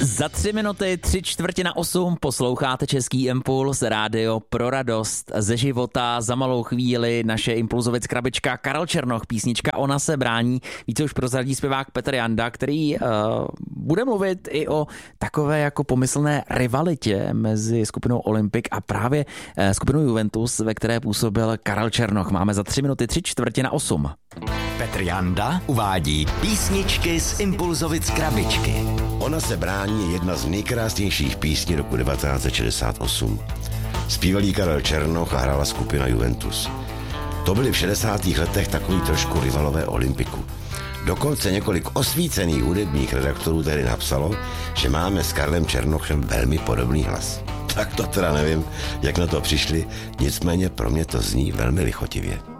Za 3 minuty 7:45 posloucháte Český impuls, rádio pro radost ze života. Za malou chvíli naše impulzovic krabička Karel Černoch, písnička Ona se brání. Více už prozradí zpěvák Petr Janda, který bude mluvit i o takové jako pomyslné rivalitě mezi skupinou Olympic a právě skupinou Juventus, ve které působil Karel Černoch. Máme za 3 minuty 7:45. Petr Janda uvádí písničky z impulzovic krabičky. Ona se brání je jedna z nejkrásnějších písní roku 1968. Zpíval jí Karel Černoch a hrála skupina Juventus. To byly v 60. letech takový trošku rivalové Olympiku. Dokonce několik osvícených hudebních redaktorů tehdy napsalo, že máme s Karlem Černochem velmi podobný hlas. Tak to teda nevím, jak na to přišli, nicméně pro mě to zní velmi lichotivě.